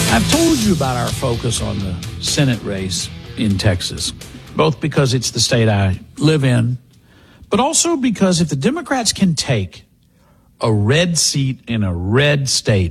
I've told you about our focus on the Senate race in Texas, both because it's the state I live in, but also because if the Democrats can take a red seat in a red state,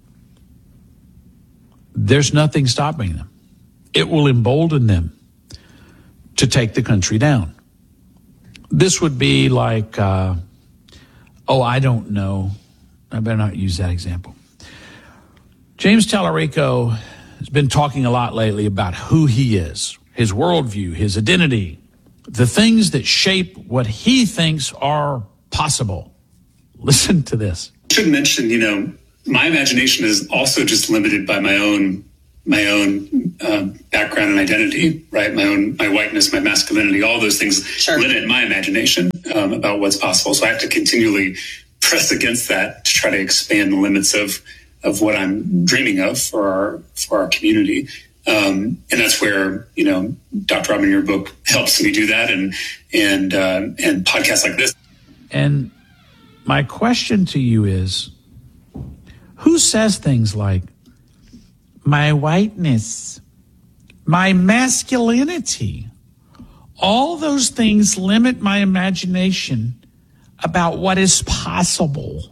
there's nothing stopping them. It will embolden them to take the country down. This would be like, I don't know. I better not use that example. James Tallarico has been talking a lot lately about who he is, his worldview, his identity, the things that shape what he thinks are possible. Listen to this. I should mention, my imagination is also just limited by my own background and identity, right? My whiteness, my masculinity, all those things limit my imagination about what's possible. So I have to continually press against that to try to expand the limits of what I'm dreaming of for our community. And that's where, Dr. Robin, your book helps me do that and podcasts like this. And my question to you is, who says things like, my whiteness, my masculinity, all those things limit my imagination about what is possible?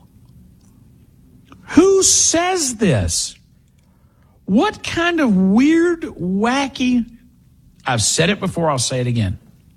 Who says this? What kind of weird, wacky... I've said it before, I'll say it again.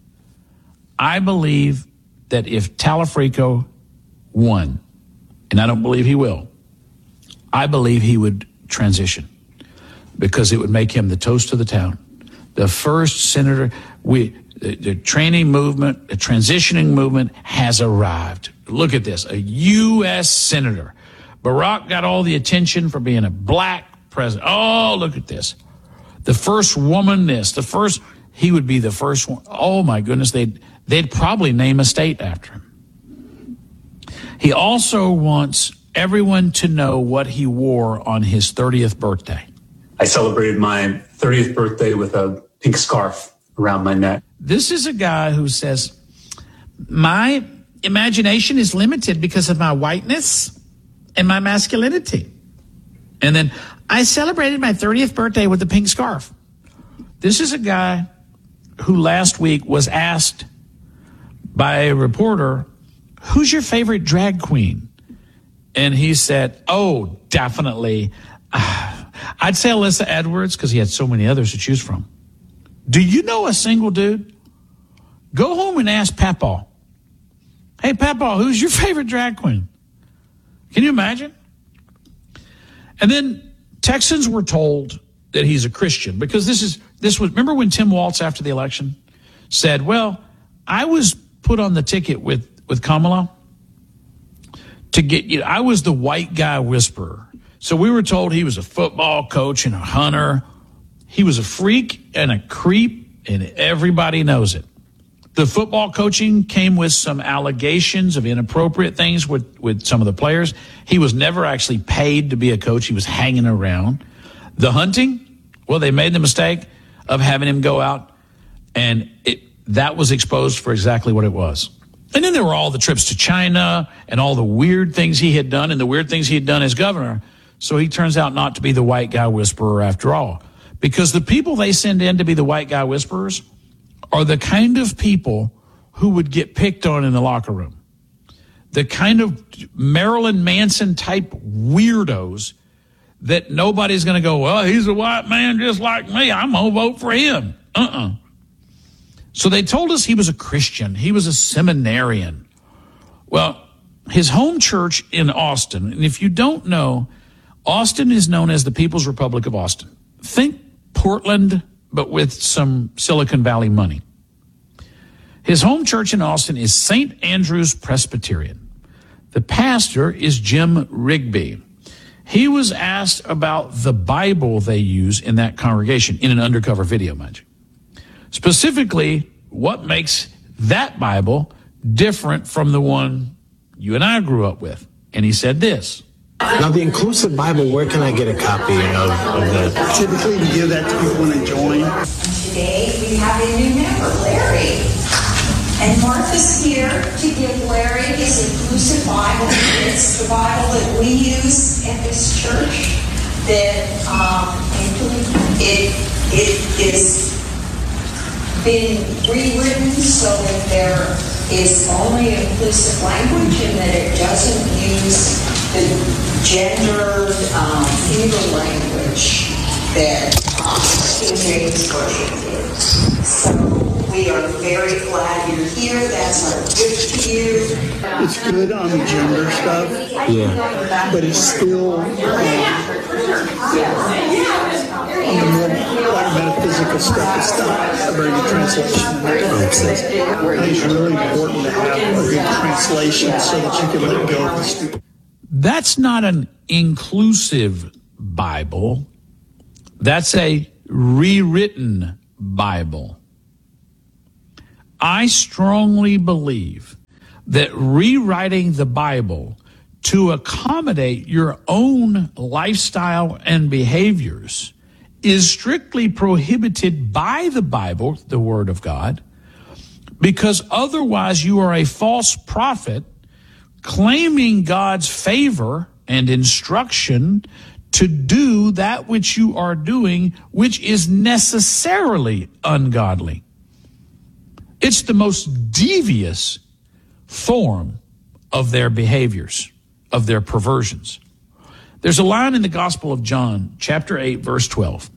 I believe that if Tallarico won, and I don't believe he will, I believe he would transition because it would make him the toast of the town. The first senator, the training movement, the transitioning movement has arrived. Look at this, a U.S. senator. Barack got all the attention for being a black president. Oh, look at this. The first woman he would be the first one. Oh my goodness, they'd probably name a state after him. He also wants everyone to know what he wore on his 30th birthday. I celebrated my 30th birthday with a pink scarf around my neck. This is a guy who says, my imagination is limited because of my whiteness and my masculinity. And then I celebrated my 30th birthday with a pink scarf. This is a guy who last week was asked by a reporter, who's your favorite drag queen? And he said, oh, definitely. I'd say Alyssa Edwards because he had so many others to choose from. Do you know a single dude? Go home and ask Papaw. Hey, Papaw, who's your favorite drag queen? Can you imagine? And then Texans were told that he's a Christian because this was, remember when Tim Walz after the election said, well, I was put on the ticket with Kamala to get you. I was the white guy whisperer. So we were told he was a football coach and a hunter. He was a freak and a creep, and everybody knows it. The football coaching came with some allegations of inappropriate things with some of the players. He was never actually paid to be a coach. He was hanging around. The hunting, well, they made the mistake of having him go out, and that was exposed for exactly what it was. And then there were all the trips to China and all the weird things he had done and the weird things he had done as governor. So he turns out not to be the white guy whisperer after all. Because the people they send in to be the white guy whisperers are the kind of people who would get picked on in the locker room. The kind of Marilyn Manson type weirdos that nobody's going to go, well, he's a white man just like me, I'm going to vote for him. So they told us he was a Christian. He was a seminarian. Well, his home church in Austin, and if you don't know, Austin is known as the People's Republic of Austin. Think Portland, but with some Silicon Valley money. His home church in Austin is St. Andrew's Presbyterian. The pastor is Jim Rigby. He was asked about the Bible they use in that congregation in an undercover video, mind you. Specifically, what makes that Bible different from the one you and I grew up with? And he said this. Now, the Inclusive Bible, where can I get a copy of that? Typically, we give that to people when they join. Today, we have a new member, Larry. And Martha's here to give Larry his Inclusive Bible. It's the Bible that we use at this church. that it is been rewritten so that there is only inclusive language and that it doesn't use the gendered feudal language that King James Version did. So we are very glad you're here. That's our gift to you. It's good on the gender stuff, but it's still on the more metaphysical stuff. It's not a very good translation. It's really important to have a good translation so that you can let go of the stupid. That's not an inclusive Bible. That's a rewritten Bible. I strongly believe that rewriting the Bible to accommodate your own lifestyle and behaviors is strictly prohibited by the Bible, the Word of God, because otherwise you are a false prophet claiming God's favor and instruction to do that which you are doing, which is necessarily ungodly. It's the most devious form of their behaviors, of their perversions. There's a line in the Gospel of John, chapter 8, verse 12.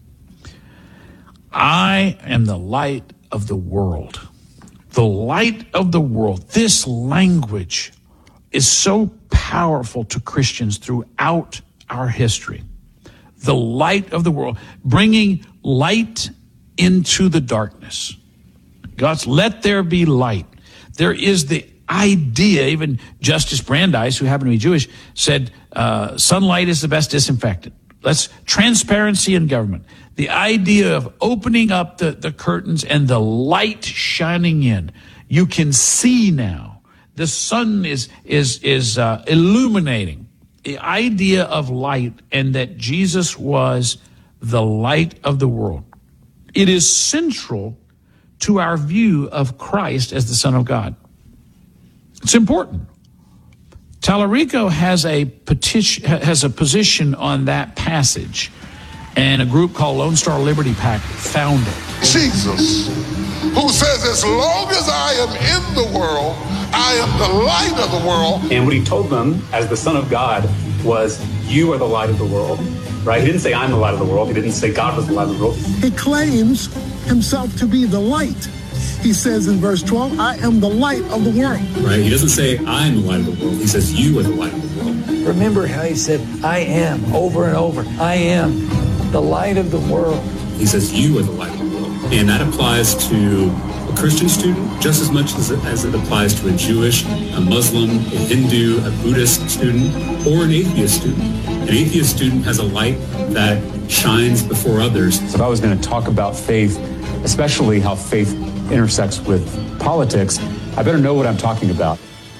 I am the light of the world. The light of the world. This language is so powerful to Christians throughout our history. The light of the world, bringing light into the darkness. God's let there be light. There is the idea, even Justice Brandeis, who happened to be Jewish, said sunlight is the best disinfectant. Let's transparency in government. The idea of opening up the curtains and the light shining in. You can see now. The sun is illuminating. The idea of light and that Jesus was the light of the world. It is central to our view of Christ as the Son of God. It's important. Tallarico has a position on that passage, and a group called Lone Star Liberty PAC found it. Jesus, who says, as long as I am in the world, I am the light of the world. And what he told them as the Son of God was, you are the light of the world, right? He didn't say, I'm the light of the world. He didn't say God was the light of the world. He claims himself to be the light. He says in verse 12, I am the light of the world. Right? He doesn't say, I am the light of the world. He says, you are the light of the world. Remember how he said, I am, over and over. I am the light of the world. He says, you are the light of the world. And that applies to a Christian student just as much as it applies to a Jewish, a Muslim, a Hindu, a Buddhist student, or an atheist student. An atheist student has a light that shines before others. So if I was going to talk about faith, especially how faith intersects with politics, I better know what I'm talking about.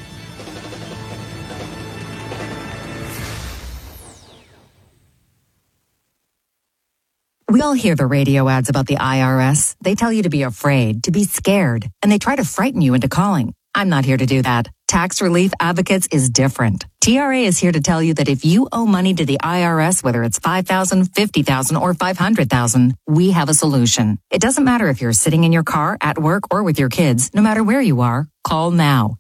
We all hear the radio ads about the IRS. They tell you to be afraid, to be scared, and they try to frighten you into calling. I'm not here to do that. Tax Relief Advocates is different. TRA is here to tell you that if you owe money to the IRS, whether it's $5,000, $50,000, or $500,000, we have a solution. It doesn't matter if you're sitting in your car, at work, or with your kids. No matter where you are, call now.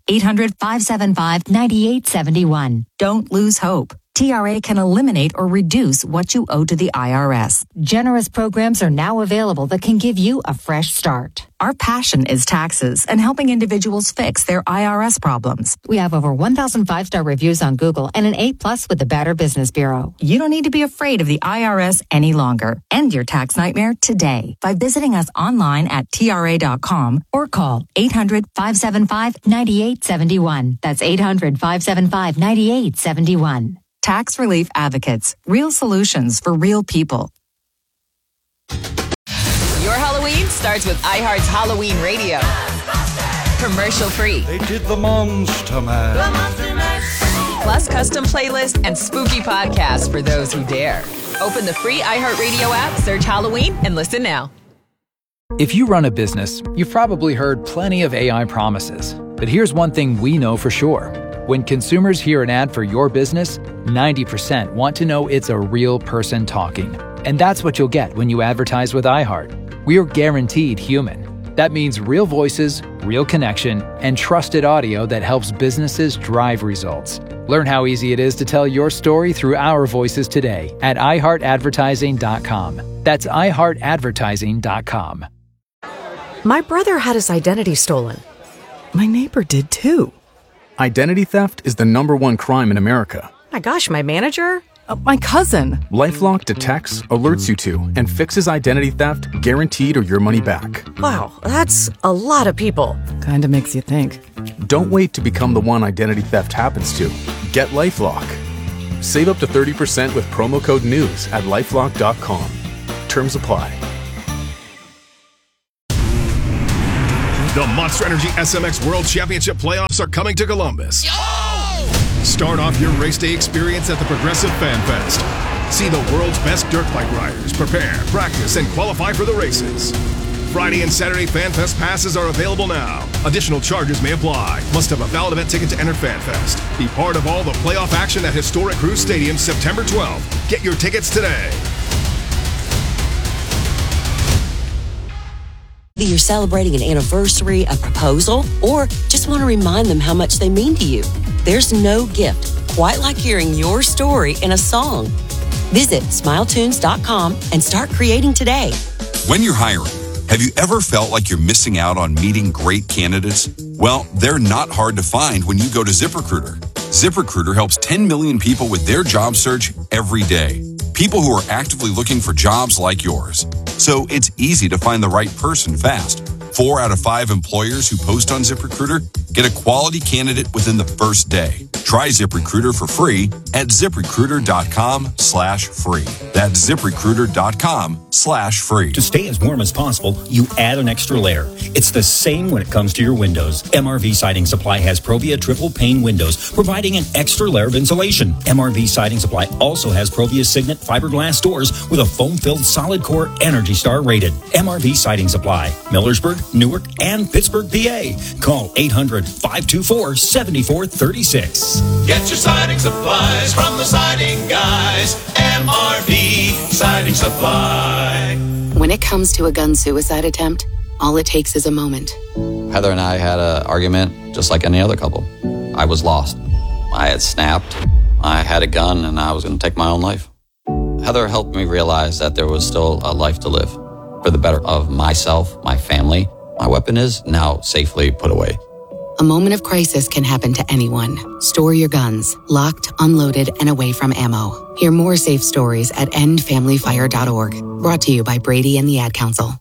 800-575-9871. Don't lose hope. TRA can eliminate or reduce what you owe to the IRS. Generous programs are now available that can give you a fresh start. Our passion is taxes and helping individuals fix their IRS problems. We have over 1,000 5-star reviews on Google and an A+ with the Better Business Bureau. You don't need to be afraid of the IRS any longer. End your tax nightmare today by visiting us online at TRA.com or call 800-575-9871. That's 800-575-9871. Tax Relief Advocates. Real solutions for real people. Your Halloween starts with iHeart's Halloween Radio. Commercial free. They did the Monster Mash. Plus custom playlists and spooky podcasts for those who dare. Open the free iHeartRadio app, search Halloween, and listen now. If you run a business, you've probably heard plenty of AI promises. But here's one thing we know for sure. When consumers hear an ad for your business, 90% want to know it's a real person talking. And that's what you'll get when you advertise with iHeart. We're guaranteed human. That means real voices, real connection, and trusted audio that helps businesses drive results. Learn how easy it is to tell your story through our voices today at iHeartAdvertising.com. That's iHeartAdvertising.com. My brother had his identity stolen. My neighbor did too. Identity theft is the #1 crime in America. My gosh, my manager? My cousin. LifeLock detects, alerts you to, and fixes identity theft guaranteed or your money back. Wow, that's a lot of people. Kinda makes you think. Don't wait to become the one identity theft happens to. Get LifeLock. Save up to 30% with promo code NEWS at LifeLock.com. Terms apply. The Monster Energy SMX World Championship playoffs are coming to Columbus. Start off your race day experience at the Progressive Fan Fest. See the world's best dirt bike riders prepare, practice, and qualify for the races. Friday and Saturday Fan Fest passes are available now. Additional charges may apply. Must have a valid event ticket to enter Fan Fest. Be part of all the playoff action at Historic Cruise Stadium September 12th. Get your tickets today. Whether you're celebrating an anniversary, a proposal, or just want to remind them how much they mean to you, there's no gift quite like hearing your story in a song. Visit SmileTunes.com and start creating today. When you're hiring, have you ever felt like you're missing out on meeting great candidates? Well, they're not hard to find when you go to ZipRecruiter. ZipRecruiter helps 10 million people with their job search every day. People who are actively looking for jobs like yours. So it's easy to find the right person fast. 4 out of 5 employers who post on ZipRecruiter get a quality candidate within the first day. Try ZipRecruiter for free at ZipRecruiter.com/free. That's ZipRecruiter.com/free. To stay as warm as possible, you add an extra layer. It's the same when it comes to your windows. MRV Siding Supply has Provia triple pane windows, providing an extra layer of insulation. MRV Siding Supply also has Provia Signet fiberglass doors with a foam-filled solid core Energy Star rated. MRV Siding Supply, Millersburg, Newark, and Pittsburgh, PA. Call 800-524-7436. Get your siding supplies from the siding guys. MRV Siding Supply. When it comes to a gun suicide attempt, all it takes is a moment. Heather and I had an argument just like any other couple. I was lost. I had snapped. I had a gun and I was going to take my own life. Heather helped me realize that there was still a life to live for the better of myself, my family. My weapon is now safely put away. A moment of crisis can happen to anyone. Store your guns, locked, unloaded, and away from ammo. Hear more safe stories at endfamilyfire.org. Brought to you by Brady and the Ad Council.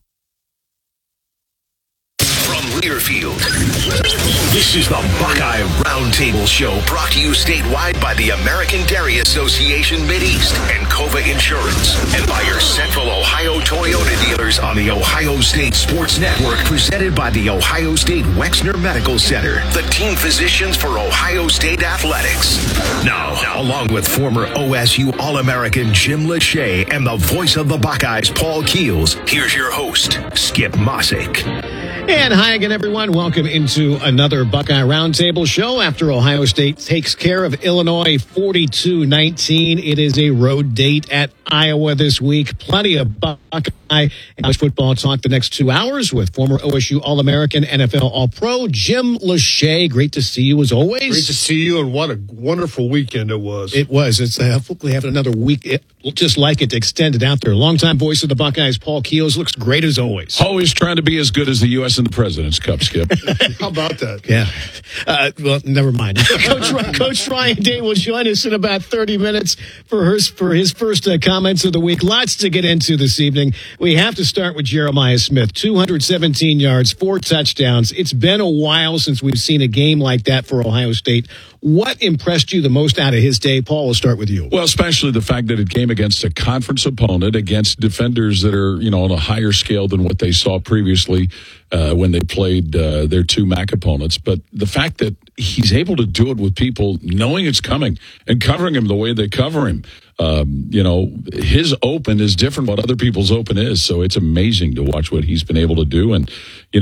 From Learfield, this is the Buckeye Roundtable Show, brought to you statewide by the American Dairy Association Mideast and Cova Insurance, and by your Central Ohio Toyota dealers on the Ohio State Sports Network, presented by the Ohio State Wexner Medical Center, the team physicians for Ohio State Athletics. Now, along with former OSU All-American Jim Lachey and the voice of the Buckeyes, Paul Keels, here's your host, Skip Mossick. And hi again, everyone. Welcome into another Buckeye Roundtable show after Ohio State takes care of Illinois 42-19. It is a road date at Iowa this week. Plenty of Buckeye and college football talk the next 2 hours with former OSU All-American, NFL All-Pro, Jim Lachey. Great to see you as always. Great to see you, and what a wonderful weekend it was. It was. It's hopefully have another week just like it to extend it out there. Longtime voice of the Buckeyes, Paul Keels, looks great as always. Always trying to be as good as the U.S. in the President's Cup, Skip. How about that? Yeah. Well, never mind. Coach Ryan Day will join us in about 30 minutes for his first comments of the week. Lots to get into this evening. We have to start with Jeremiah Smith. 217 yards, 4 touchdowns. It's been a while since we've seen a game like that for Ohio State. What impressed you the most out of his day? Paul, we'll start with you. Well, especially the fact that it came against a conference opponent, against defenders that are, on a higher scale than what they saw previously when they played their two MAC opponents. But the fact that he's able to do it with people knowing it's coming and covering him the way they cover him. His open is different what other people's open is. So it's amazing to watch what he's been able to do. And,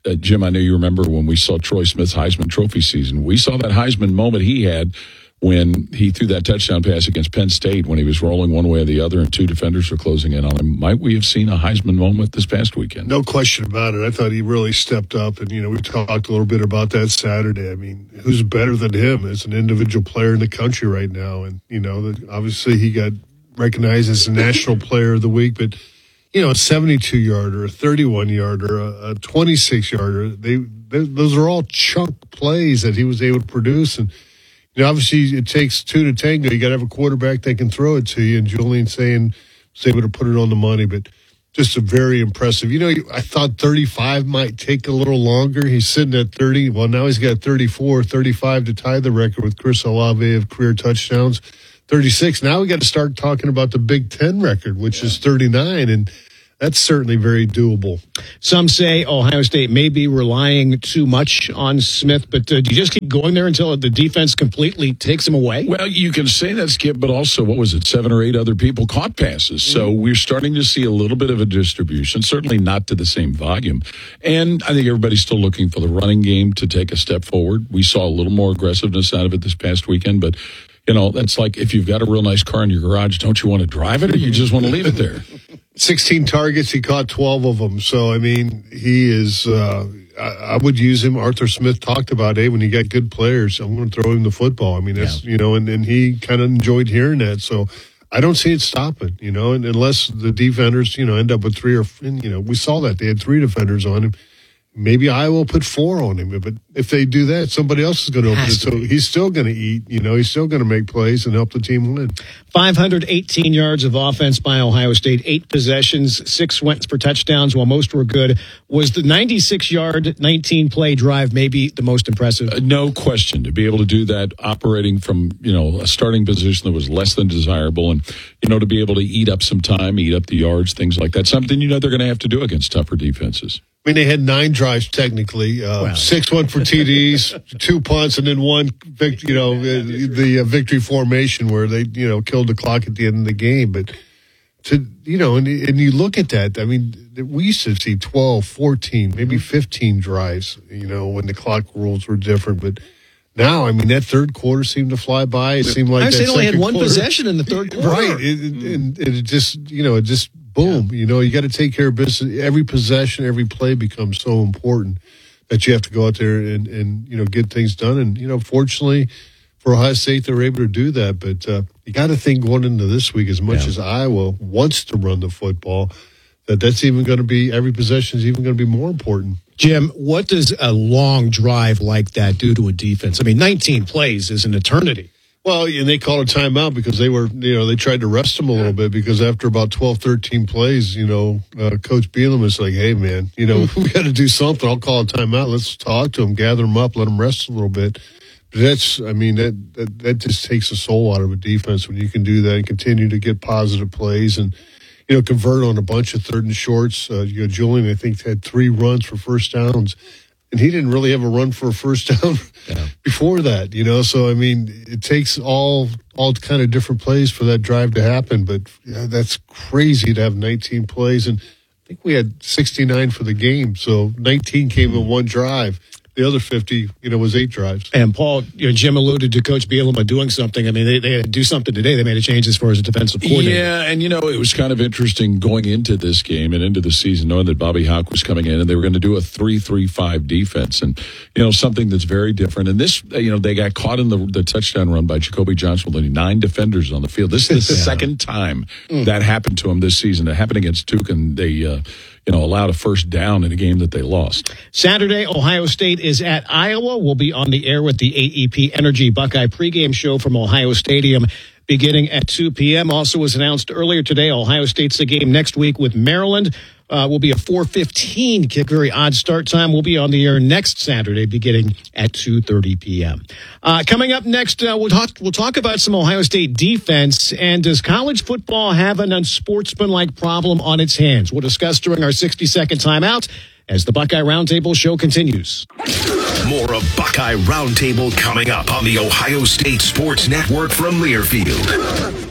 Jim, I know you remember when we saw Troy Smith's Heisman Trophy season. We saw that Heisman moment he had when he threw that touchdown pass against Penn State when he was rolling one way or the other and two defenders were closing in on him. Might we have seen a Heisman moment this past weekend? No question about it. I thought he really stepped up. And, we talked a little bit about that Saturday. I mean, who's better than him as an individual player in the country right now? And, obviously he got recognized as the National Player of the Week, but a 72-yarder, a 31-yarder, a 26-yarder, those are all chunk plays that he was able to produce. And, obviously it takes two to tango. You got to have a quarterback that can throw it to you. And Julian was able to put it on the money, but just a very impressive. I thought 35 might take a little longer. He's sitting at 30. Well, now he's got 34, 35 to tie the record with Chris Olave of career touchdowns. 36. Now we got to start talking about the Big Ten record, which is 39, and that's certainly very doable. Some say Ohio State may be relying too much on Smith, but do you just keep going there until the defense completely takes him away? Well, you can say that, Skip, but also, 7 or 8 other people caught passes. So we're starting to see a little bit of a distribution, certainly not to the same volume. And I think everybody's still looking for the running game to take a step forward. We saw a little more aggressiveness out of it this past weekend, but that's like if you've got a real nice car in your garage, don't you want to drive it or you just want to leave it there? 16 targets, he caught 12 of them. So, he is, I would use him. Arthur Smith talked about, when you got good players, I'm going to throw him the football. That's, and he kind of enjoyed hearing that. So I don't see it stopping, and unless the defenders, end up with 3 or, we saw that. They had 3 defenders on him. Maybe Iowa will put 4 on him, but if they do that, somebody else is going to open it. So he's still going to eat, he's still going to make plays and help the team win. 518 yards of offense by Ohio State, 8 possessions, 6 went for touchdowns while most were good. Was the 96-yard, 19-play drive maybe the most impressive? No question. To be able to do that operating from, a starting position that was less than desirable and, to be able to eat up some time, eat up the yards, things like that, something they're going to have to do against tougher defenses. They had 9 drives technically, 6 went for TDs, 2 punts, and then 1, the victory formation where they, killed the clock at the end of the game. But and you look at that, we used to see 12, 14, maybe 15 drives, when the clock rules were different. But now, that third quarter seemed to fly by. It seemed like they only had 1 quarter, possession in the third quarter. Right. It just, boom, you got to take care of business. Every possession, every play becomes so important that you have to go out there and get things done. And, fortunately for Ohio State, they were able to do that. But you got to think going into this week, as much as Iowa wants to run the football, that's even going to be, every possession is even going to be more important. Jim, what does a long drive like that do to a defense? 19 plays is an eternity. Well, and they called a timeout because they were, they tried to rest him a little bit because after about 12, 13 plays, Coach Bielema was like, hey, man, we got to do something. I'll call a timeout. Let's talk to him, gather him up, let him rest a little bit. But that's, that just takes the soul out of a defense when you can do that and continue to get positive plays and, convert on a bunch of 3rd and shorts. Julian, I think, had 3 runs for first downs. And he didn't really have a run for a first down before that, So, it takes all kind of different plays for that drive to happen. But that's crazy to have 19 plays. And I think we had 69 for the game. So 19 came in 1 drive. The other 50, was 8 drives. And Paul, Jim alluded to Coach Bielema doing something. They had to do something today. They made a change as far as a defensive coordinator. Yeah, and it was kind of interesting going into this game and into the season, knowing that Bobby Hauck was coming in and they were going to do a 3-3-5 defense, and something that's very different. And this, they got caught in the touchdown run by Jacoby Johnson with only 9 defenders on the field. This is the second time that happened to him this season. It happened against Duke, and they allowed a first down in a game that they lost. Saturday, Ohio State is at Iowa. We'll be on the air with the AEP Energy Buckeye pregame show from Ohio Stadium beginning at 2 p.m. Also was announced earlier today, Ohio State's the game next week with Maryland. Will be a 4:15 kick, very odd start time. We'll be on the air next Saturday beginning at 2:30 p.m. Coming up next, we'll talk about some Ohio State defense, and does college football have an unsportsmanlike problem on its hands? We'll discuss during our 60-second timeout as the Buckeye Roundtable show continues. More of Buckeye Roundtable coming up on the Ohio State Sports Network from Learfield.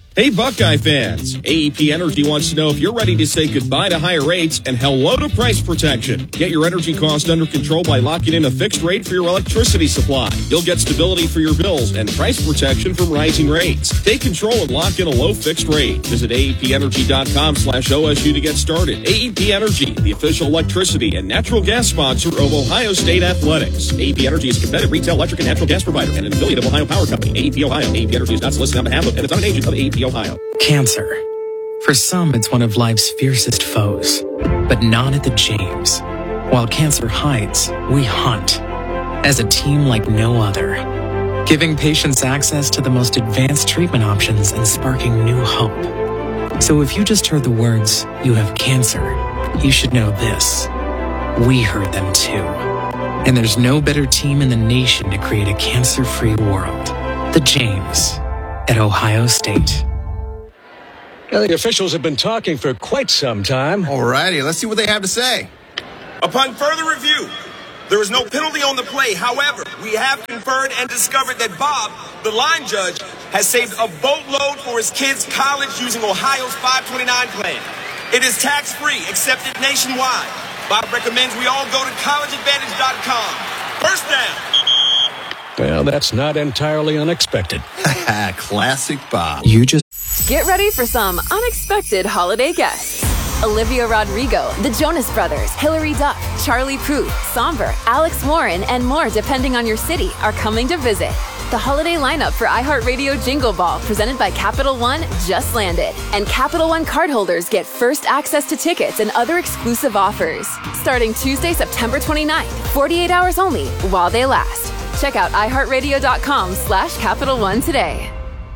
Hey, Buckeye fans. AEP Energy wants to know if you're ready to say goodbye to higher rates and hello to price protection. Get your energy cost under control by locking in a fixed rate for your electricity supply. You'll get stability for your bills and price protection from rising rates. Take control and lock in a low fixed rate. Visit AEPenergy.com/OSU to get started. AEP Energy, the official electricity and natural gas sponsor of Ohio State Athletics. AEP Energy is a competitive retail electric and natural gas provider and an affiliate of Ohio Power Company. AEP Ohio. AEP Energy is not solicited on behalf of and is not an agent of AEP Ohio. Cancer. For some, it's one of life's fiercest foes, but not at the James. While cancer hides, we hunt as a team like no other, giving patients access to the most advanced treatment options and sparking new hope. So if you just heard the words, "You have cancer," you should know this. We heard them too. And there's no better team in the nation to create a cancer-free world. The James at Ohio State. Well, the officials have been talking for quite some time. All righty, let's see what they have to say. Upon further review, there is no penalty on the play. However, we have conferred and discovered that Bob, the line judge, has saved a boatload for his kids' college using Ohio's 529 plan. It is tax-free, accepted nationwide. Bob recommends we all go to collegeadvantage.com. First down. Well, that's not entirely unexpected. Classic Bob. You just... Get ready for some unexpected holiday guests. Olivia Rodrigo, the Jonas Brothers, Hilary Duff, Charlie Puth, Somber, Alex Warren, and more depending on your city are coming to visit. The holiday lineup for iHeartRadio Jingle Ball presented by Capital One just landed. And Capital One cardholders get first access to tickets and other exclusive offers. Starting Tuesday, September 29th, 48 hours only while they last. Check out iHeartRadio.com/Capital One today.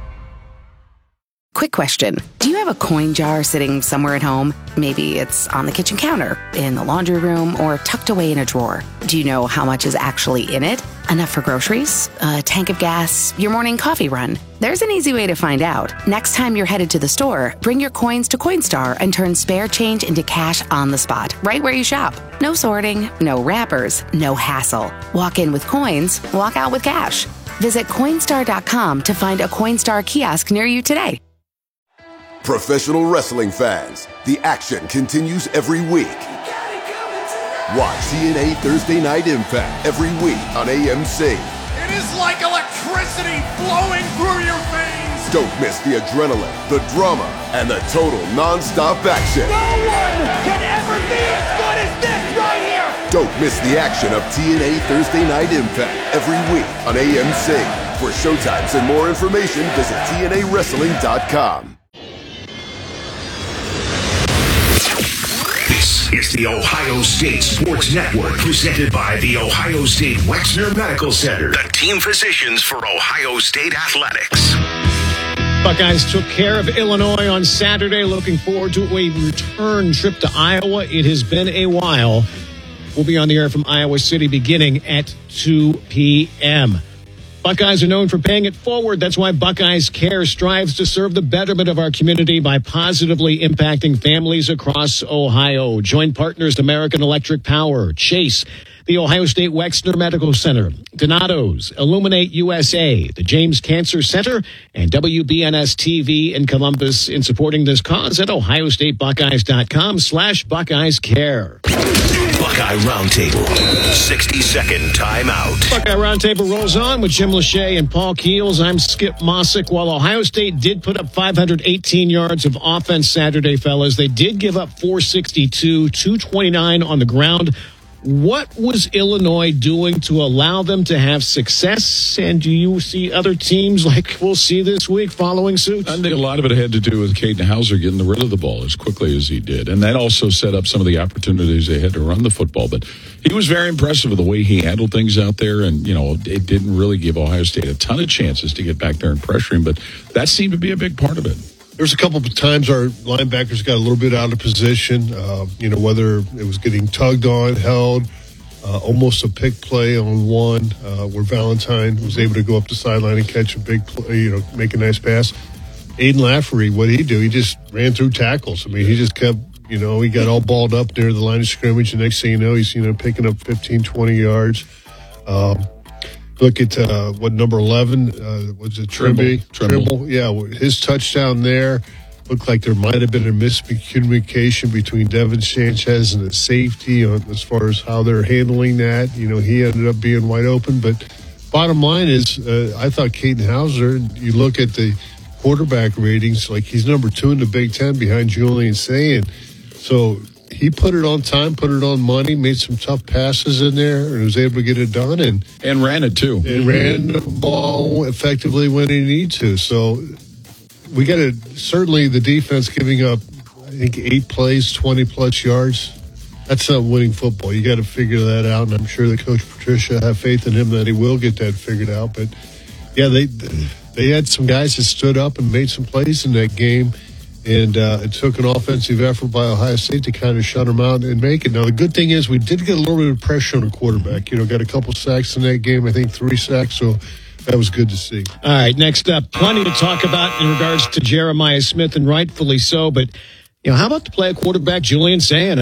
Quick question. Do you have a coin jar sitting somewhere at home? Maybe it's on the kitchen counter, in the laundry room, or tucked away in a drawer. Do you know how much is actually in it? Enough for groceries? A tank of gas? Your morning coffee run? There's an easy way to find out. Next time you're headed to the store, bring your coins to Coinstar and turn spare change into cash on the spot, right where you shop. No sorting, no wrappers, no hassle. Walk in with coins, walk out with cash. Visit Coinstar.com to find a Coinstar kiosk near you today. Professional wrestling fans, the action continues every week. Watch TNA Thursday Night Impact every week on AMC. It is like electricity flowing through your veins. Don't miss the adrenaline, the drama, and the total non-stop action. No one can ever be as good as this right here. Don't miss the action of TNA Thursday Night Impact every week on AMC. For showtimes and more information, visit TNAWrestling.com. This is the Ohio State Sports Network, presented by the Ohio State Wexner Medical Center, the team physicians for Ohio State Athletics. Buckeyes took care of Illinois on Saturday. Looking forward to a return trip to Iowa. It has been a while. We'll be on the air from Iowa City beginning at 2 p.m. Buckeyes are known for paying it forward. That's why Buckeyes Care strives to serve the betterment of our community by positively impacting families across Ohio. Joint partners American Electric Power, Chase, the Ohio State Wexner Medical Center, Donato's, Illuminate USA, the James Cancer Center, and WBNS TV in Columbus in supporting this cause at ohiostatebuckeyes.com/Buckeyes Care. Buckeye Roundtable, 60-second timeout. Buckeye Roundtable rolls on with Jim Lachey and Paul Keels. I'm Skip Mossick. While Ohio State did put up 518 yards of offense Saturday, fellas, they did give up 462, 229 on the ground. What was Illinois doing to allow them to have success? And do you see other teams like we'll see this week following suit? I think a lot of it had to do with Caden Hauser getting rid of the ball as quickly as he did. And that also set up some of the opportunities they had to run the football. But he was very impressive with the way he handled things out there. And, you know, it didn't really give Ohio State a ton of chances to get back there and pressure him. But that seemed to be a big part of it. There's a couple of times our linebackers got a little bit out of position, whether it was getting tugged on, held, almost a pick play on one where Valentine was able to go up the sideline and catch a big play, make a nice pass. Aiden Lafferty, what did he do? He just ran through tackles. I mean, he just kept, he got all balled up near the line of scrimmage. The next thing you know, he's, picking up 15, 20 yards. Look at number 11 was it Trimble? Yeah, his touchdown there looked like there might have been a miscommunication between Devin Sanchez and the safety as far as how they're handling that. He ended up being wide open. But bottom line is, I thought Caden Hauser. You look at the quarterback ratings, like he's number 2 in the Big Ten behind Julian Sayin. So he put it on time, put it on money, made some tough passes in there, and was able to get it done. And ran it, too. And ran the ball effectively when he needed to. So we got to, certainly the defense giving up, I think, 8 plays, 20-plus yards. That's not winning football. You got to figure that out, and I'm sure that Coach Patricia have faith in him that he will get that figured out. But, yeah, they had some guys that stood up and made some plays in that game. And it took an offensive effort by Ohio State to kind of shut them out and make it. Now, the good thing is we did get a little bit of pressure on the quarterback. Got a couple sacks in that game, I think 3 sacks, so that was good to see. All right, next up, plenty to talk about in regards to Jeremiah Smith, and rightfully so. But, how about the play of quarterback Julian Sayin?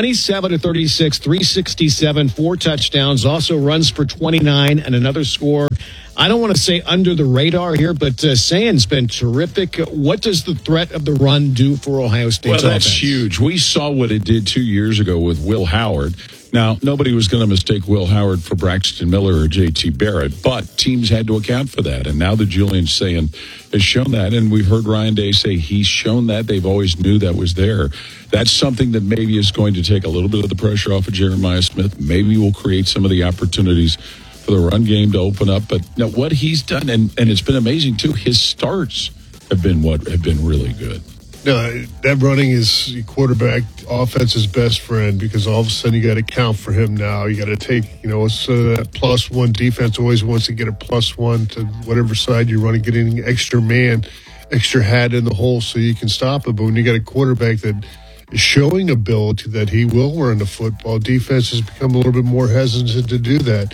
27 of 36, 367, 4 touchdowns, also runs for 29 and another score. I don't want to say under the radar here, but Sayin's been terrific. What does the threat of the run do for Ohio State's Well, that's offense? huge. We saw what it did 2 years ago with Will Howard. Now, nobody was going to mistake Will Howard for Braxton Miller or J.T. Barrett, but teams had to account for that. And now that Julian Sayin has shown that, and we've heard Ryan Day say he's shown that. They've always knew that was there. That's something that maybe is going to take a little bit of the pressure off of Jeremiah Smith. Maybe will create some of the opportunities for the run game to open up. But now what he's done, and it's been amazing too, his starts have been really good. No, that running is quarterback offense's best friend, because all of a sudden you got to count for him now. You got to take, so that +1 defense always wants to get a +1 to whatever side you're running, getting extra man, extra hat in the hole so you can stop it. But when you got a quarterback that is showing ability that he will run the football, defense has become a little bit more hesitant to do that.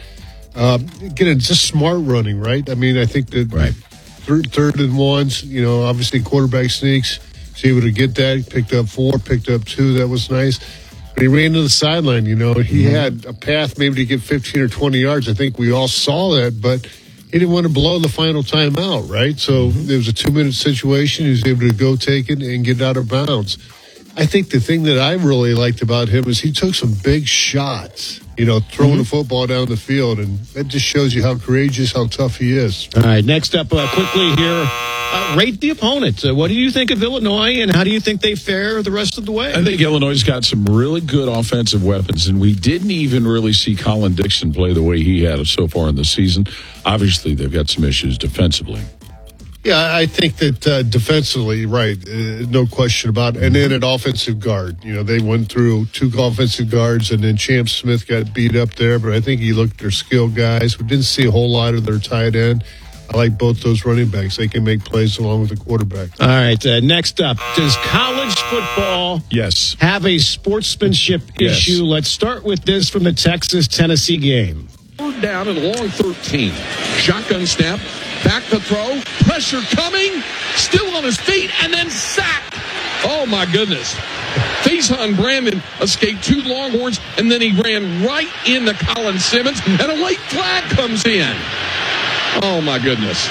Again, it's just smart running, right? I think that third and ones, obviously quarterback sneaks. Was able to get that. He picked up 4, picked up 2. That was nice. But he ran to the sideline, He had a path maybe to get 15 or 20 yards. I think we all saw that, but he didn't want to blow the final timeout, right? So there was a 2-minute situation. He was able to go take it and get out of bounds. I think the thing that I really liked about him is he took some big shots, throwing the football down the field, and that just shows you how courageous, how tough he is. All right, next up, quickly here, rate the opponent. What do you think of Illinois, and how do you think they fare the rest of the way? I think Illinois' got some really good offensive weapons, and we didn't even really see Colin Dixon play the way he had so far in the season. Obviously, they've got some issues defensively. Yeah, I think that defensively, right, no question about it. And then at offensive guard, they went through 2 offensive guards, and then Champ Smith got beat up there. But I think you looked at their skilled guys. We didn't see a whole lot of their tight end. I like both those running backs. They can make plays along with the quarterback. All right, next up, does college football have a sportsmanship issue? Let's start with this from the Texas-Tennessee game. 3rd down and long 13. Shotgun snap. Back to throw. Pressure coming. Still on his feet and then sacked. Oh, my goodness. Faison Brandon escaped 2 Longhorns, and then he ran right into Colin Simmons, and a late flag comes in. Oh, my goodness.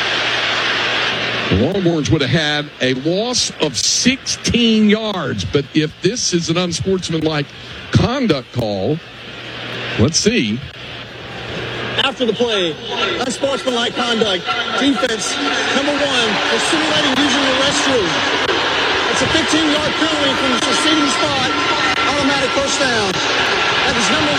The Longhorns would have had a loss of 16 yards, but if this is an unsportsmanlike conduct call, let's see. After the play, unsportsmanlike conduct, defense, number 1, for simulating using the restroom. It's a 15-yard penalty from the succeeding spot, automatic first down. That is number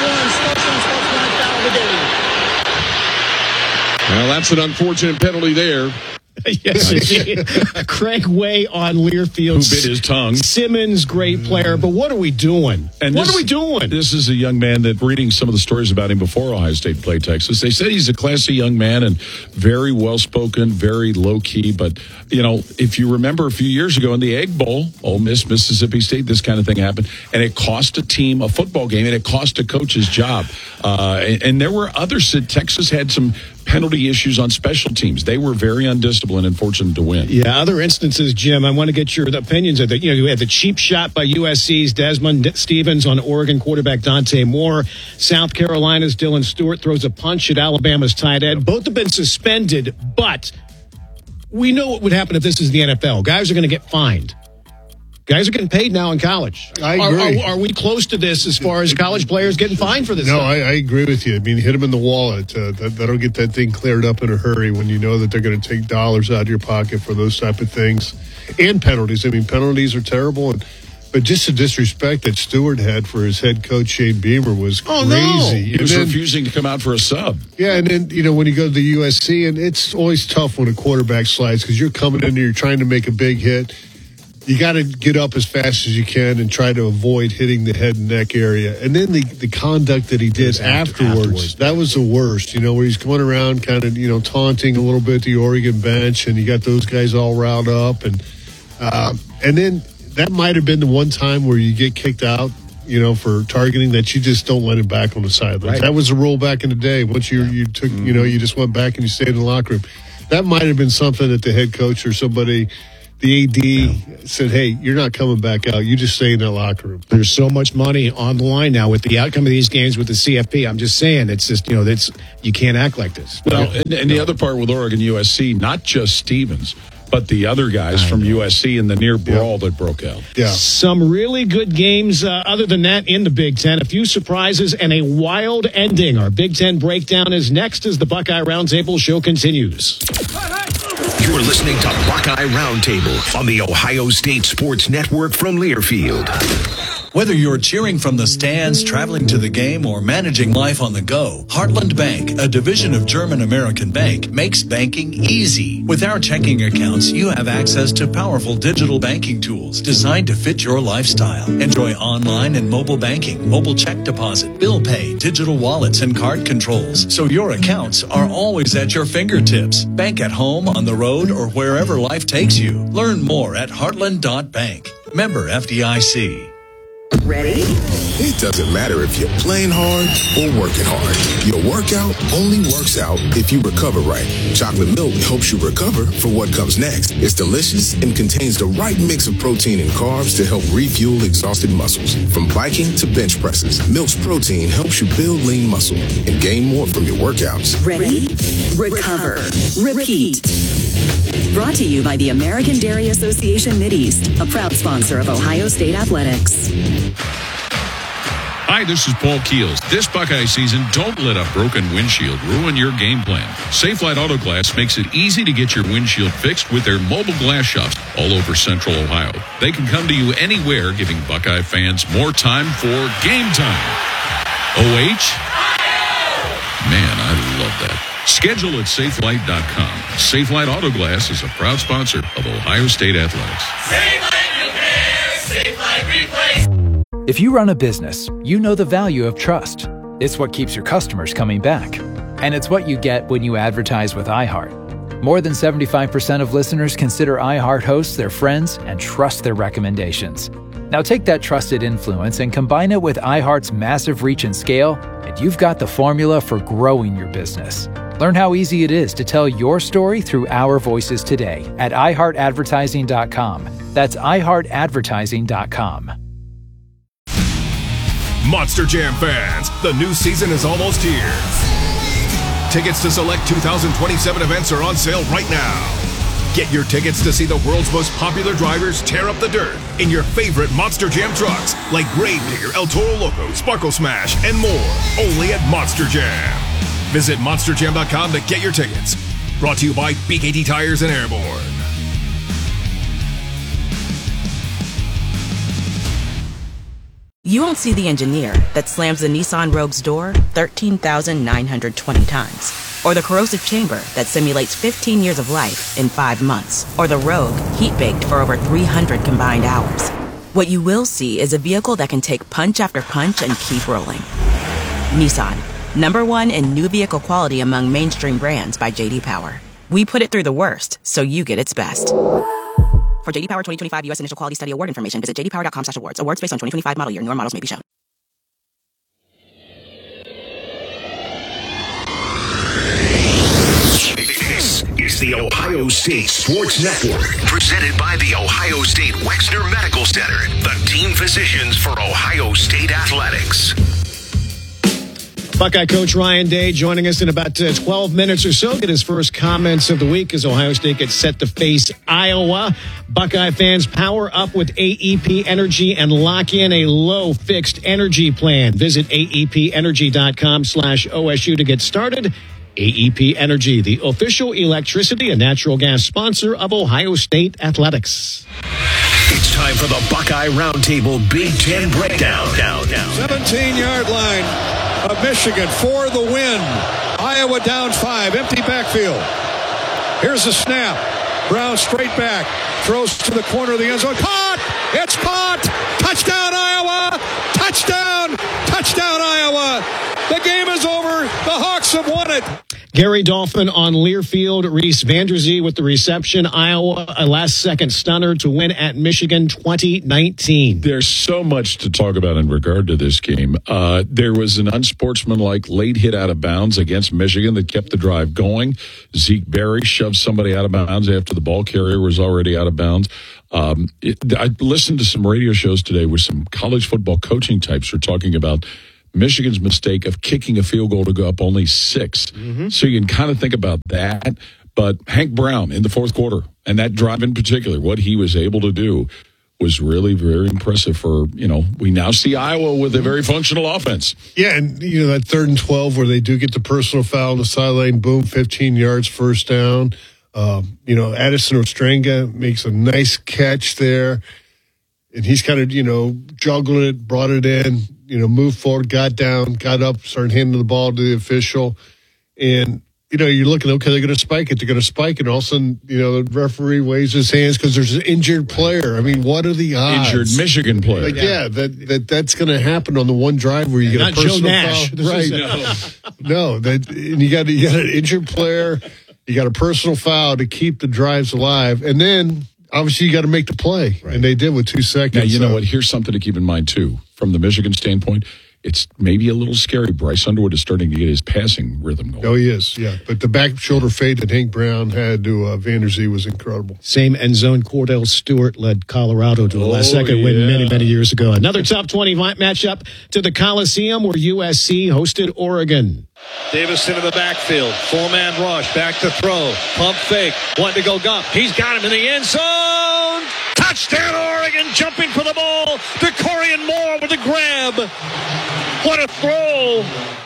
1 unsportsmanlike foul of the game. Well, that's an unfortunate penalty there. Yes, Craig Way on Learfield. Who bit his tongue. Simmons, great player, but what are we doing? What are we doing? This is a young man that, reading some of the stories about him before Ohio State played Texas, they said he's a classy young man and very well-spoken, very low-key. But, if you remember a few years ago in the Egg Bowl, Ole Miss, Mississippi State, this kind of thing happened. And it cost a team a football game, and it cost a coach his job. And there were others that Texas had some penalty issues on special teams. They were very undisciplined and fortunate to win. Yeah, other instances, Jim, I want to get your opinions of that. You had the cheap shot by USC's Desmond Stevens on Oregon quarterback Dante Moore. South Carolina's Dylan Stewart throws a punch at Alabama's tight end. Both have been suspended, but we know what would happen if this is the NFL. Guys are going to get fined. Guys are getting paid now in college. I agree. Are we close to this as far as college players getting fined for this? No, I agree with you. I mean, hit them in the wallet. That'll get that thing cleared up in a hurry when you know that they're going to take dollars out of your pocket for those type of things. And penalties. I mean, penalties are terrible. But just the disrespect that Stewart had for his head coach, Shane Beamer, was crazy. Oh, no. He was refusing to come out for a sub. Yeah, and then, when you go to the USC, and it's always tough when a quarterback slides because you're coming in and you're trying to make a big hit. You got to get up as fast as you can and try to avoid hitting the head and neck area. And then the conduct that he did afterwards, that was the worst, where he's going around kind of, taunting a little bit the Oregon bench, and you got those guys all riled up. And then that might have been the one time where you get kicked out, for targeting that you just don't let him back on the sidelines. Right. That was the rule back in the day. Once you took, you just went back and you stayed in the locker room. That might have been something that the head coach or somebody – the AD said, hey, you're not coming back out. You just stay in that locker room. There's so much money on the line now with the outcome of these games with the CFP. I'm just saying, it's just, you can't act like this. Well, and the other part with Oregon USC, not just Stevens, but the other guys from USC in the near brawl that broke out. Yeah. Some really good games other than that in the Big Ten. A few surprises and a wild ending. Our Big Ten breakdown is next as the Buckeye Roundtable show continues. You're listening to Buckeye Roundtable on the Ohio State Sports Network from Learfield. Whether you're cheering from the stands, traveling to the game, or managing life on the go, Heartland Bank, a division of German American Bank, makes banking easy. With our checking accounts, you have access to powerful digital banking tools designed to fit your lifestyle. Enjoy online and mobile banking, mobile check deposit, bill pay, digital wallets, and card controls, so your accounts are always at your fingertips. Bank at home, on the road, or wherever life takes you. Learn more at heartland.bank. Member FDIC. Ready? It doesn't matter if you're playing hard or working hard. Your workout only works out if you recover right. Chocolate milk helps you recover for what comes next. It's delicious and contains the right mix of protein and carbs to help refuel exhausted muscles. From biking to bench presses, Milk's protein helps you build lean muscle and gain more from your workouts. Ready? Recover. Repeat. Brought to you by the American Dairy Association Mideast, a proud sponsor of Ohio State Athletics. Hi, this is Paul Keels. This Buckeye season, don't let a broken windshield ruin your game plan. Safelite Auto Glass makes it easy to get your windshield fixed with their mobile glass shops all over Central Ohio. They can come to you anywhere, giving Buckeye fans more time for game time. OH? Man, I love that. Schedule at safelite.com. Safelite Auto Glass is a proud sponsor of Ohio State Athletics. Safelite Repair, Safelite Replace. If you run a business, you know the value of trust. It's what keeps your customers coming back. And it's what you get when you advertise with iHeart. More than 75% of listeners consider iHeart hosts their friends and trust their recommendations. Now take that trusted influence and combine it with iHeart's massive reach and scale, and you've got the formula for growing your business. Learn how easy it is to tell your story through our voices today at iHeartAdvertising.com. That's iHeartAdvertising.com. Monster Jam fans, the new season is almost here. Tickets to select 2027 events are on sale right now. Get your tickets to see the world's most popular drivers tear up the dirt in your favorite Monster Jam trucks like Gravedigger, El Toro Loco, Sparkle Smash, and more, only at Monster Jam. Visit monsterjam.com to get your tickets. Brought to you by BKT Tires and Airborne. You won't see the engineer that slams the Nissan Rogue's door 13,920 times. Or the corrosive chamber that simulates 15 years of life in 5 months. Or the Rogue heat-baked for over 300 combined hours. What you will see is a vehicle that can take punch after punch and keep rolling. Nissan, #1 in new vehicle quality among mainstream brands by J.D. Power. We put it through the worst, so you get its best. For J.D. Power 2025 U.S. Initial Quality Study Award information, visit jdpower.com/awards. Awards based on 2025 model year. Newer models may be shown. is the Ohio State Sports Network, presented by the Ohio State Wexner Medical Center, the team physicians for Ohio State Athletics. Buckeye coach Ryan Day joining us in about 12 minutes or so. Get his first comments of the week as Ohio State gets set to face Iowa. Buckeye fans, power up with AEP Energy and lock in a low fixed energy plan. Visit aepenergy.com/OSU to get started. AEP Energy, the official electricity and natural gas sponsor of Ohio State Athletics. It's time for the Buckeye Roundtable Big Ten Breakdown. 17-yard line of Michigan for the win. Iowa down 5, empty backfield. Here's the snap. Brown straight back, throws to the corner of the end zone. Caught! It's caught! Touchdown, Iowa! Touchdown! Touchdown, Iowa! The game is over. The Hawks have won it. Gary Dolphin on Learfield. Reese Vanderzee with the reception. Iowa, a last-second stunner to win at Michigan 2019. There's so much to talk about in regard to this game. There was an unsportsmanlike late hit out of bounds against Michigan that kept the drive going. Zeke Berry shoved somebody out of bounds after the ball carrier was already out of bounds. I listened to some radio shows today where some college football coaching types were talking about Michigan's mistake of kicking a field goal to go up only 6. Mm-hmm. So you can kind of think about that. But Hank Brown in the fourth quarter, and that drive in particular, what he was able to do was really very impressive for, we now see Iowa with a very functional offense. Yeah, and, that 3rd and 12 where they do get the personal foul on the sideline, boom, 15 yards, first down. Addison Ostrenga makes a nice catch there. And he's kind of, juggled it, brought it in, moved forward, got down, got up, started handing the ball to the official. And, you're looking, okay, they're going to spike it. They're going to spike it. And all of a sudden, the referee waves his hands because there's an injured player. I mean, what are the odds? Injured Michigan player. That's going to happen on the one drive where you get a personal Joe Nash. foul. Right. No, and you got an injured player. You got a personal foul to keep the drives alive. And then, obviously, you got to make the play, and they did with 2 seconds. Now, you know what? Here's something to keep in mind, too. From the Michigan standpoint, it's maybe a little scary. Bryce Underwood is starting to get his passing rhythm going. Oh, he is, yeah. But the back shoulder fade that Hank Brown had to Vanderzee was incredible. Same end zone. Cordell Stewart led Colorado to the last second win many, many years ago. Another top 20 matchup to the Coliseum where USC hosted Oregon. Davison in the backfield. 4-man rush. Back to throw. Pump fake. One to go Gump. He's got him in the end zone. Touchdown, Oregon. Jumping for the ball. DeCorian Moore with a grab. What a throw.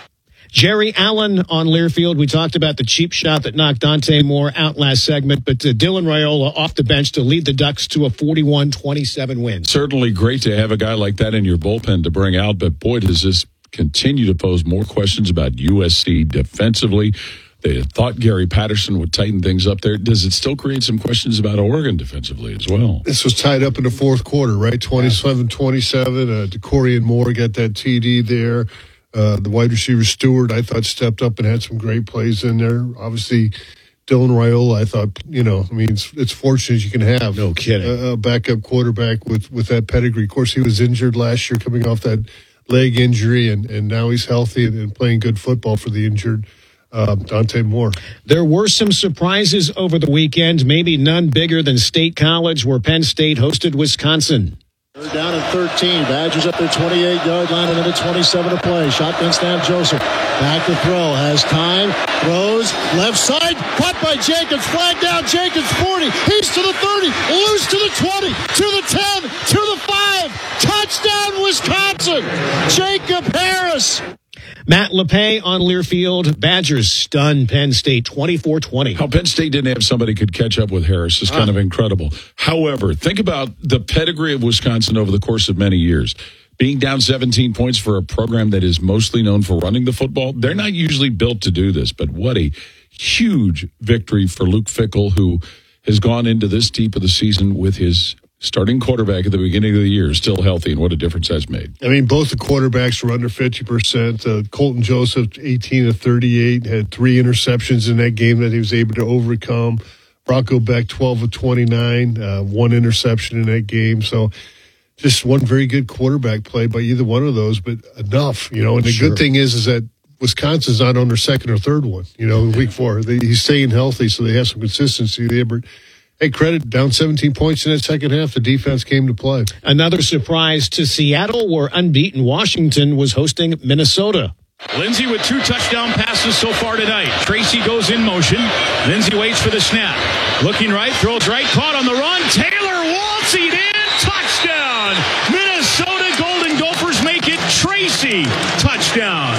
Jerry Allen on Learfield. We talked about the cheap shot that knocked Dante Moore out last segment, but Dylan Raiola off the bench to lead the Ducks to a 41-27 win. Certainly great to have a guy like that in your bullpen to bring out, but boy, does this continue to pose more questions about USC defensively. They had thought Gary Patterson would tighten things up there. Does it still create some questions about Oregon defensively as well? This was tied up in the fourth quarter, right? 27-27. DeCorian Moore got that TD there. The wide receiver Stewart, I thought, stepped up and had some great plays in there. Obviously, Dylan Raiola, I thought, it's fortunate you can have. No kidding. A backup quarterback with that pedigree. Of course, he was injured last year coming off that leg injury, and now he's healthy and playing good football for the injured Dante Moore. There were some surprises over the weekend, maybe none bigger than State College, where Penn State hosted Wisconsin. They're down at 13. Badgers up their 28-yard line, and then at 27 to play. Shotgun snap, Joseph. Back to throw. Has time. Throws. Left side. Caught by Jacobs. Flag down. Jacobs 40. He's to the 30. Loose to the 20. To the 10. To the 5. Touchdown, Wisconsin. Jacob Harris. Matt LePay on Learfield. Badgers stun Penn State 24-20. How Penn State didn't have somebody could catch up with Harris is kind of incredible. However, think about the pedigree of Wisconsin over the course of many years. Being down 17 points for a program that is mostly known for running the football, they're not usually built to do this, but what a huge victory for Luke Fickell, who has gone into this deep of the season with his starting quarterback at the beginning of the year still healthy, and what a difference that's made. I mean, both the quarterbacks were under 50%. Colton Joseph, 18 of 38, had 3 interceptions in that game that he was able to overcome. Bronco Beck, 12 of 29, 1 interception in that game. So just one very good quarterback play by either one of those, but enough, And the good thing is that Wisconsin's not on their second or third one, week 4. He's staying healthy, so they have some consistency there. But, hey, credit, down 17 points in that second half. The defense came to play. Another surprise to Seattle, where unbeaten Washington was hosting Minnesota. Lindsey with 2 touchdown passes so far tonight. Tracy goes in motion. Lindsey waits for the snap. Looking right, throws right, caught on the run. Taylor waltzing in, touchdown. Minnesota Golden Gophers make it Tracy, touchdown.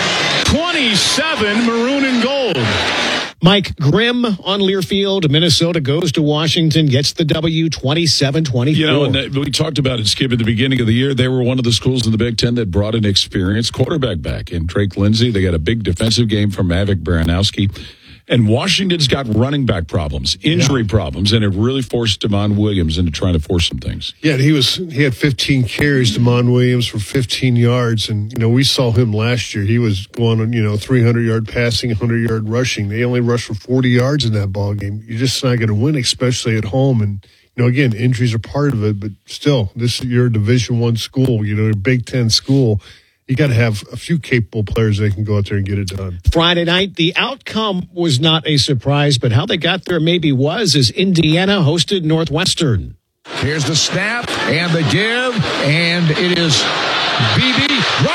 27 maroon and gold. Mike Grimm on Learfield. Minnesota goes to Washington, gets the W, 27-24. And we talked about it, Skip, at the beginning of the year. They were one of the schools in the Big Ten that brought an experienced quarterback back in Drake Lindsey. They got a big defensive game from Mavic Baranowski. And Washington's got running back problems, injury problems, and it really forced DeMond Williams into trying to force some things. Yeah, he had 15 carries, DeMond Williams, for 15 yards. And, we saw him last year. He was going on, 300-yard passing, 100-yard rushing. They only rushed for 40 yards in that ball game. You're just not going to win, especially at home. And, again, injuries are part of it. But still, you're a Division I school, a Big Ten school. You got to have a few capable players that can go out there and get it done. Friday night, the outcome was not a surprise, but how they got there maybe was, as Indiana hosted Northwestern. Here's the snap and the give, and it is BB